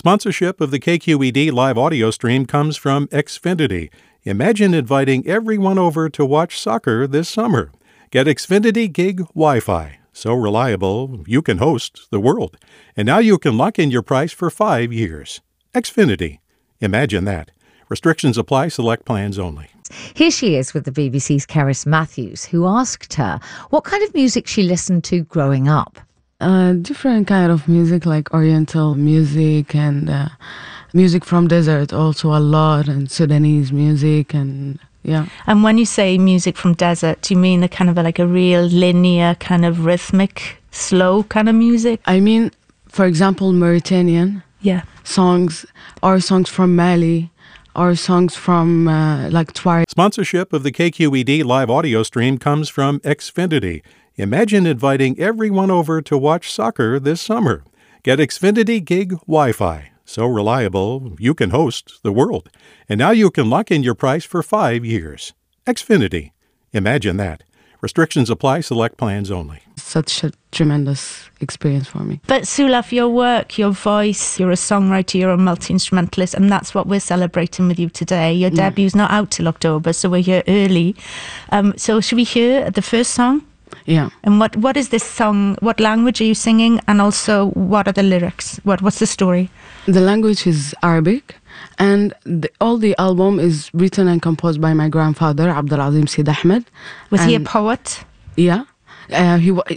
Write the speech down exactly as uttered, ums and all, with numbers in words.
Sponsorship of the K Q E D live audio stream comes from Xfinity. Imagine inviting everyone over to watch soccer this summer. Get Xfinity Gig Wi-Fi. So reliable, you can host the world. And now you can lock in your price for five years. Xfinity. Imagine that. Restrictions apply. Select plans only. Here she is with the B B C's Cerys Matthews, who asked her what kind of music she listened to growing up. Uh, different kind of music, like Oriental music and uh, music from desert also a lot, and Sudanese music, and yeah. And when you say music from desert, do you mean a kind of a, like a real linear kind of rhythmic, slow kind of music? I mean, for example, Mauritanian yeah. songs, or songs from Mali, or songs from uh, like Tuareg. Sponsorship of the K Q E D live audio stream comes from Xfinity. Imagine inviting everyone over to watch soccer this summer. Get Xfinity Gig Wi-Fi. So reliable, you can host the world. And now you can lock in your price for five years. Xfinity. Imagine that. Restrictions apply. Select plans only. Such a tremendous experience for me. But Sulaf, your work, your voice, you're a songwriter, you're a multi-instrumentalist, and that's what we're celebrating with you today. Your Yeah. debut's not out till October, so we're here early. Um, so should we hear the first song? Yeah. And what, what is this song? What language are you singing? And also, what are the lyrics? What What's the story? The language is Arabic, and the, all the album is written and composed by my grandfather, Abdul Azim Sid Ahmed. Was he a And- poet? Yeah. Uh, he wa-